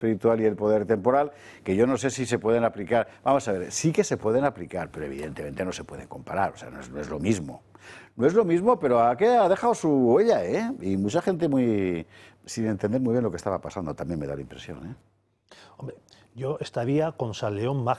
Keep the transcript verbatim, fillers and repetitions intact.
espiritual y el poder temporal, que yo no sé si se pueden aplicar. Vamos a ver, sí que se pueden aplicar, pero evidentemente no se pueden comparar, o sea, no es, no es lo mismo. No es lo mismo, pero ha, ha dejado su huella, ¿eh? Y mucha gente muy sin entender muy bien lo que estaba pasando, también me da la impresión, ¿eh? Hombre, yo estaría con San León Magno.